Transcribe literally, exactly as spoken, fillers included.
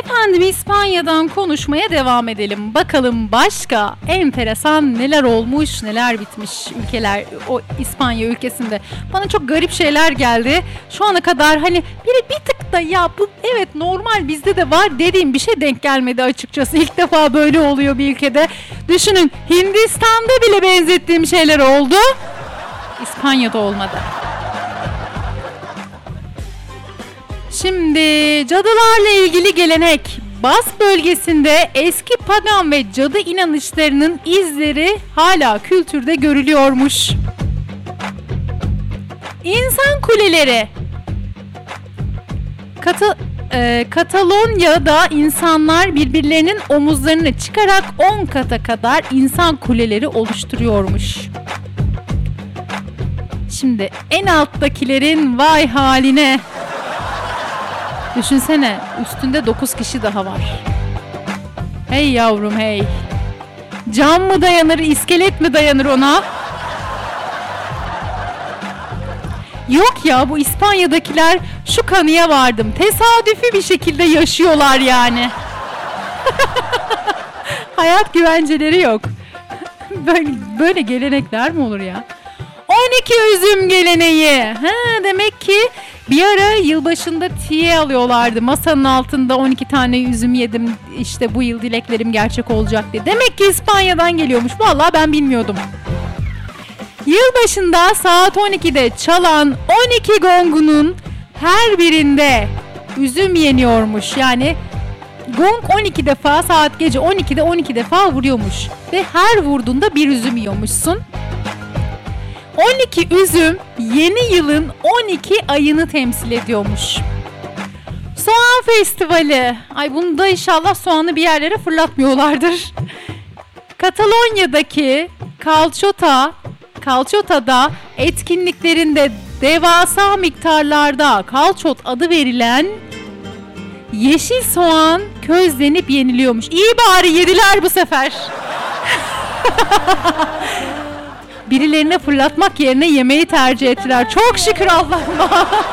Efendim İspanya'dan konuşmaya devam edelim. Bakalım başka enteresan neler olmuş, neler bitmiş ülkeler, o İspanya ülkesinde. Bana çok garip şeyler geldi. Şu ana kadar hani biri bir tık da ya bu evet normal bizde de var dediğim bir şey denk gelmedi açıkçası. İlk defa böyle oluyor bir ülkede. Düşünün, Hindistan'da bile benzettiğim şeyler oldu. İspanya'da olmadı. Şimdi cadılarla ilgili gelenek. Bas bölgesinde eski pagan ve cadı inanışlarının izleri hala kültürde görülüyormuş. İnsan kuleleri. Kata, e, Katalonya'da insanlar birbirlerinin omuzlarını çıkarak on kata kadar insan kuleleri oluşturuyormuş. Şimdi en alttakilerin vay haline. Düşünsene, üstünde dokuz kişi daha var. Hey yavrum hey. Cam mı dayanır, iskelet mi dayanır ona? Yok ya, bu İspanya'dakiler şu kanıya vardım. Tesadüfi bir şekilde yaşıyorlar yani. Hayat güvenceleri yok. Böyle, böyle gelenekler mi olur ya? on iki üzüm geleneği. Ha, demek ki bir ara yılbaşında tiye alıyorlardı. Masanın altında on iki tane üzüm yedim. İşte bu yıl dileklerim gerçek olacak diye. Demek ki İspanya'dan geliyormuş. Vallahi ben bilmiyordum. Yılbaşında saat on ikide çalan on iki gongunun her birinde üzüm yeniyormuş. Yani gong on iki defa, saat gece on ikide on iki defa vuruyormuş. Ve her vurduğunda bir üzüm yiyormuşsun. on iki üzüm yeni yılın on iki ayını temsil ediyormuş. Soğan Festivali. Ay bunu da inşallah soğanı bir yerlere fırlatmıyorlardır. Katalonya'daki Calçota, Calçota'da etkinliklerinde devasa miktarlarda kalçot adı verilen yeşil soğan közlenip yeniliyormuş. İyi bari yediler bu sefer. Birilerine fırlatmak yerine yemeği tercih ettiler. Çok şükür Allah'ıma.